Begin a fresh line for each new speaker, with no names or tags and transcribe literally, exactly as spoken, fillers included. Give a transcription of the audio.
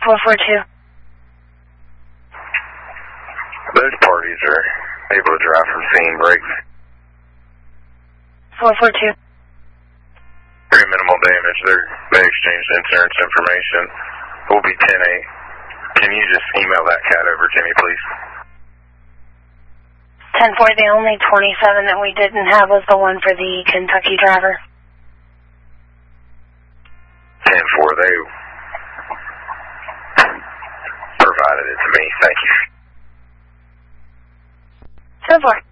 four four two.
Those parties are able to drive from scene breaks.
four four two.
Very minimal damage. They're, they exchanged insurance information. We'll be ten eight. Can you just email that cat over to me, please?
ten four, the only twenty-seven that we didn't have was the one for the Kentucky driver.
ten four, they provided it to me. Thank you.
ten four.